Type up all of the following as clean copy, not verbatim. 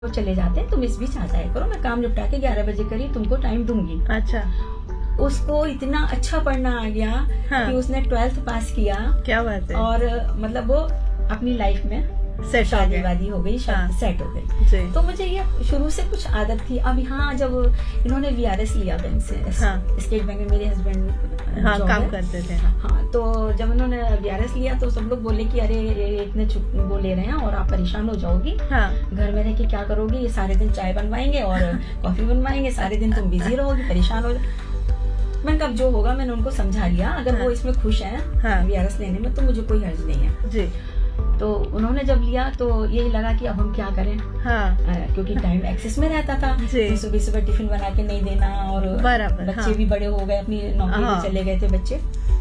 वो चले जाते हैं, तुम इस बीच आ जाया करो, मैं काम निपटा के 11 बजे करीब तुमको टाइम दूंगी। अच्छा, उसको इतना अच्छा पढ़ना आ गया हाँ। कि उसने 12th पास किया। क्या बात है। और मतलब वो अपनी लाइफ में सेट शादी वादी हो गई, हाँ। सेट हो गई। जी। तो मुझे ये शुरू से कुछ आदत थी। अब यहाँ जब इन्होंने VRS लिया बैंक से, हाँ। स्टेट बैंक में मेरे हस्बैंड हाँ, काम करते थे। हाँ, तो जब उन्होंने VRS लिया तो सब लोग बोले कि अरे ये इतने वो ले रहे हैं और आप परेशान हो जाओगी, हाँ। घर में रह के क्या करोगी, ये सारे दिन चाय बनवाएंगे और कॉफी बनवाएंगे, सारे दिन तुम बिजी रहोगी, परेशान हो। मैंने कहा जो होगा, मैंने उनको समझा लिया, अगर हाँ। वो इसमें खुश हैं हाँ। VRS लेने में तो मुझे कोई हर्ज नहीं है। जी। तो उन्होंने जब लिया तो यही लगा कि अब हम क्या करें, हाँ। क्योंकि टाइम एक्सेस में रहता था, जी। तो सुबह सुबह टिफिन बना के नहीं देना, और बराबर, बच्चे हाँ। भी बड़े हो गए, अपनी नौकरी हाँ। पे चले गए थे बच्चे।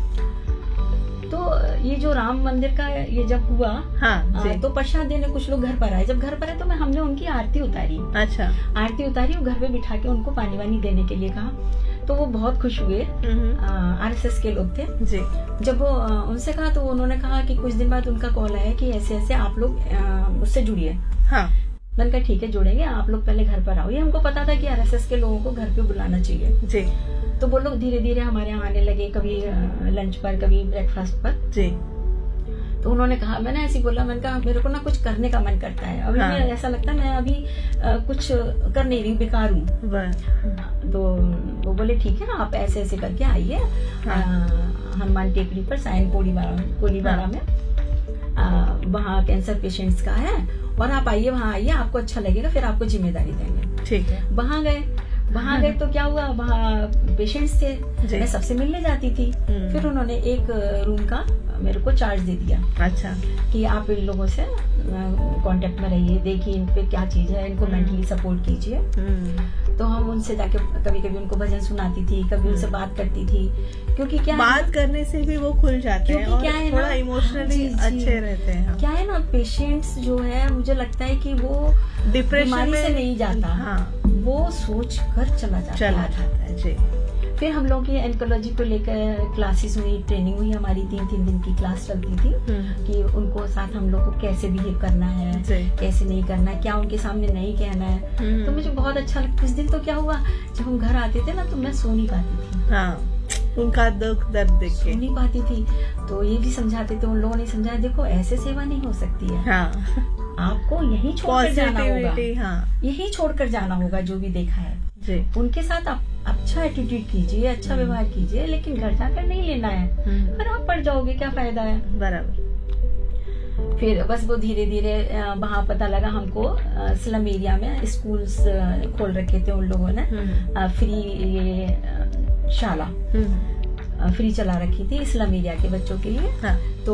तो ये जो राम मंदिर का ये जब हुआ, हाँ, जी। तो प्रसाद देने कुछ लोग घर पर आए। जब घर पर आए तो हमने उनकी आरती उतारी। अच्छा। आरती उतारी और घर पे बिठा के उनको पानी वानी देने के लिए कहा, तो वो बहुत खुश हुए। RSS के लोग थे। जी। जब वो उनसे कहा तो उन्होंने कहा कि कुछ दिन बाद उनका कॉल आया कि ऐसे ऐसे आप लोग उससे जुड़िए। हाँ। मैंने कहा ठीक है जुड़ेंगे, आप लोग पहले घर पर आओ। ये हमको पता था कि RSS के लोगों को घर पे बुलाना चाहिए। जी। तो वो लोग धीरे धीरे हमारे यहाँ आने लगे, कभी लंच पर, कभी ब्रेकफास्ट पर। जी। तो उन्होंने कहा, मैंने ऐसे बोला, मैंने कहा मेरे को ना कुछ करने का मन करता है अभी। हाँ। मैं ऐसा लगता है मैं अभी कुछ कर नहीं रही, बेकार हूँ। तो वो बोले ठीक है, आप ऐसे ऐसे करके आइए हनुमान टेकरी पर, साइन कोलीवाड़ा में, वहाँ कैंसर पेशेंट्स का है, और आप आइए, वहाँ आइए, आपको अच्छा लगेगा, फिर आपको जिम्मेदारी देंगे। ठीक है। वहाँ गए तो क्या हुआ, वहाँ पेशेंट्स थे, मैं सबसे मिलने जाती थी। फिर उन्होंने एक रूम का मेरे को चार्ज दे दिया। अच्छा। कि आप इन लोगों से कांटेक्ट में रहिए, देखिए इन पे क्या चीज है, इनको मेंटली सपोर्ट कीजिए। तो हम उनसे जाके कभी कभी उनको भजन सुनाती थी, कभी उनसे बात करती थी, क्योंकि क्या बात करने से भी वो खुल जाते हैं और थोड़ा इमोशनली अच्छे रहते हैं। क्या है ना, पेशेंट्स जो है, मुझे लगता है कि वो डिप्रेशन में से नहीं जाता। हाँ। वो सोच कर चला जाता है। जी। फिर हम लोग की एंकोलॉजी को लेकर क्लासेस हुई, ट्रेनिंग हुई हमारी, 3 दिन की क्लास चलती थी कि उनको साथ हम लोग को कैसे बिहेव करना है, कैसे नहीं करना है, क्या उनके सामने नहीं कहना है। तो मुझे बहुत अच्छा लगता। इस दिन तो क्या हुआ, जब हम घर आते थे ना तो मैं सो नहीं पाती थी। हाँ, उनका दुख दर्द देख के सो नहीं पाती थी। तो ये भी समझाते थे, उन लोगों ने समझाया, देखो ऐसे सेवा नहीं हो सकती है। हाँ। आपको यही छोड़कर जाना होगा। हाँ। यही छोड़कर जाना होगा जो भी देखा है। जी। उनके साथ आप अच्छा एटीट्यूड कीजिए, अच्छा व्यवहार कीजिए, लेकिन घर जाकर नहीं लेना है, फिर आप पड़ जाओगे, क्या फायदा है। बराबर। फिर बस वो धीरे धीरे वहाँ पता लगा हमको, स्लम एरिया में स्कूल्स खोल रखे थे उन लोगों ने, फ्री ये शाला फ्री चला रखी थी स्लम एरिया के बच्चों के लिए। हाँ। तो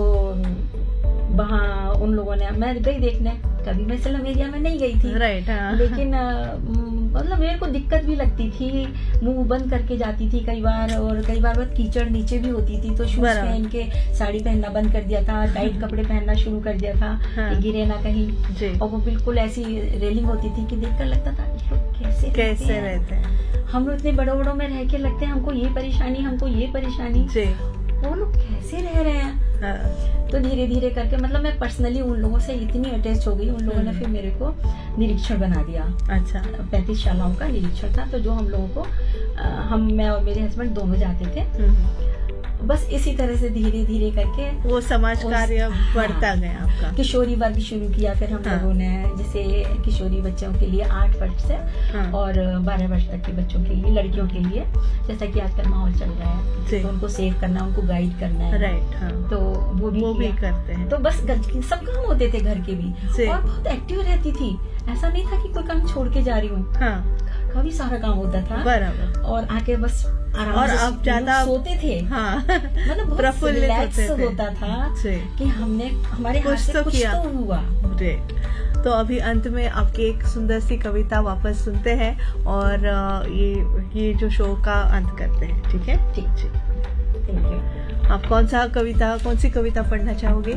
वहाँ उन लोगों ने, मैं गई देखने, कभी मैं स्लम एरिया में नहीं गई थी। राइट। हाँ। लेकिन मतलब मेरे को दिक्कत भी लगती थी, मुंह बंद करके जाती थी कई बार, और कई बार कीचड़ नीचे भी होती थी, तो शूज पहन के साड़ी पहनना बंद कर दिया था, टाइट कपड़े पहनना शुरू कर दिया था। हाँ। गिरे ना कहीं। और वो बिल्कुल ऐसी रेलिंग होती थी कि देखकर लगता था कैसे रहते हैं। हम लोग इतने बड़ों में रह के लगते हैं हमको ये परेशानी, हमको ये परेशानी, वो लोग कैसे रह रहे हैं। हाँ। तो धीरे धीरे करके, मतलब मैं पर्सनली उन लोगों से इतनी अटैच हो गई, उन लोगों ने फिर मेरे को निरीक्षण बना दिया। अच्छा। 35 शालाओं का निरीक्षण था, तो जो हम लोगों को मैं और मेरे हस्बैंड दोनों जाते थे। बस इसी तरह से धीरे धीरे करके वो समाज कार्य बढ़ता गया आपका। किशोरी वर्ग शुरू किया फिर हम लोगों ने, जैसे किशोरी बच्चों के लिए 8 वर्ष से और 12 वर्ष तक के बच्चों के लिए, लड़कियों के लिए, जैसा कि आजकल माहौल चल रहा है, तो उनको सेव करना, उनको गाइड करना है। राइट। हाँ। तो वो भी करते हैं। तो बस सब काम होते थे घर के भी, और बहुत एक्टिव रहती थी। ऐसा नहीं था कि कोई काम छोड़ के जा रही हूँ। हाँ। काफी सारा काम होता था। बराबर। और आके बस आराम से अब ज्यादा सोते थे। हाँ। मतलब बहुत रिलैक्स होता था कि हमने हमारे हाथ से कुछ तो हुआ। तो अभी अंत में आपकी एक सुंदर सी कविता वापस सुनते हैं और ये जो शो का अंत करते हैं। ठीक है। ठीक। Thank you. आप कौन सी कविता पढ़ना चाहोगे?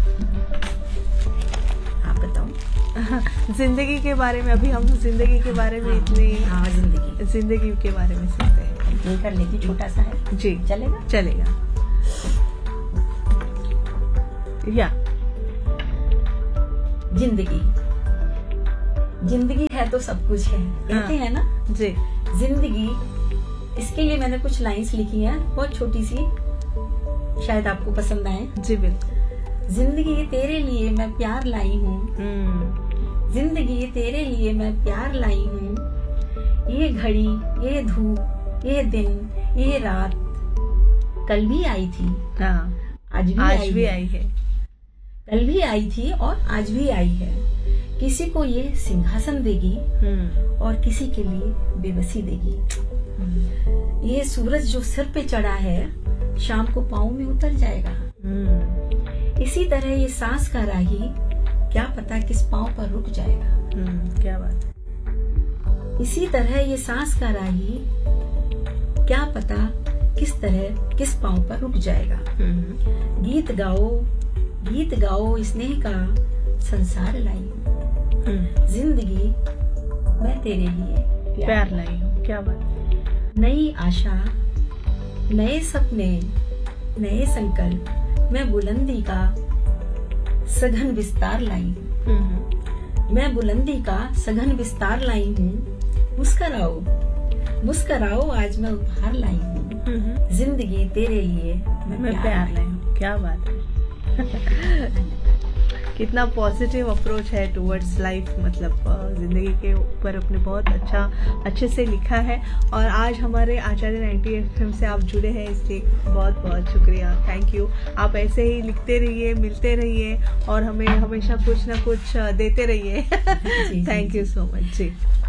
आप बताओ। जिंदगी के बारे में। अभी हम जिंदगी के बारे में इतनी जिंदगी के बारे में सुनते हैं। ये कर लेती, छोटा सा है। जी। चलेगा। या जिंदगी है तो सब कुछ है, कहते हैं ना जी। जिंदगी। इसके लिए मैंने कुछ लाइंस लिखी हैं, बहुत छोटी सी, शायद आपको पसंद आए। जी बिल्कुल। जिंदगी तेरे लिए मैं प्यार लाई हूँ, जिंदगी तेरे लिए मैं प्यार लाई हूँ। ये घड़ी, ये धूप, ये दिन, ये रात कल भी आई थी, हाँ, आज भी आई है। कल भी आई थी और आज भी आई है। किसी को ये सिंहासन देगी और किसी के लिए बेबसी देगी। ये सूरज जो सिर पे चढ़ा है शाम को पाँव में उतर जाएगा। इसी तरह ये सांस का राही क्या पता किस पाँव पर रुक जाएगा। क्या बात है। इसी तरह ये सांस का राही क्या पता किस तरह किस पाँव पर रुक जाएगा। गीत गाओ स्नेह का संसार लाई हूँ। जिंदगी मैं तेरे लिए प्यार लाई हूँ। क्या बात। नई आशा, नए सपने, नए संकल्प, मैं बुलंदी का सघन विस्तार लाई हूँ। मैं बुलंदी का सघन विस्तार लाई हूँ। मुस्कराओ मुस्कराओ आज मैं उपहार लाई हूँ। जिंदगी तेरे लिए मैं प्यार लाई हूँ। क्या बात है। कितना पॉजिटिव अप्रोच है टुवर्ड्स लाइफ, मतलब जिंदगी के ऊपर अपने बहुत अच्छे से लिखा है। और आज हमारे आचार्य 90 FM से आप जुड़े हैं, इसलिए बहुत बहुत शुक्रिया, थैंक यू। आप ऐसे ही लिखते रहिए, मिलते रहिए और हमें हमेशा कुछ ना कुछ देते रहिए। Thank you so much ji.